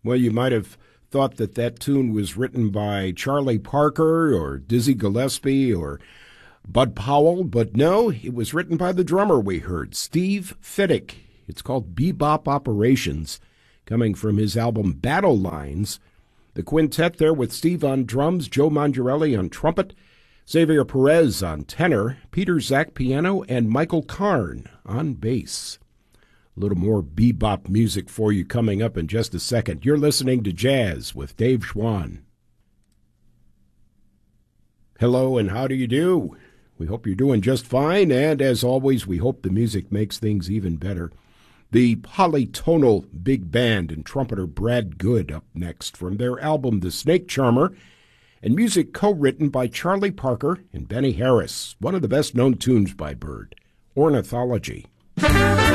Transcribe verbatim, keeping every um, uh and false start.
Well, you might have thought that that tune was written by Charlie Parker or Dizzy Gillespie or Bud Powell, but no, it was written by the drummer we heard, Steve Fiddick. It's called Bebop Operations, coming from his album Battle Lines. The quintet there with Steve on drums, Joe Mangiarelli on trumpet, Xavier Perez on tenor, Peter Zach piano, and Michael Karn on bass. A little more bebop music for you coming up in just a second. You're listening to Jazz with Dave Schwann. Hello, and how do you do? We hope you're doing just fine, and as always, we hope the music makes things even better. The Polytonal Big Band and trumpeter Brad Good up next from their album The Snake Charmer, and music co-written by Charlie Parker and Benny Harris, one of the best-known tunes by Bird, Ornithology.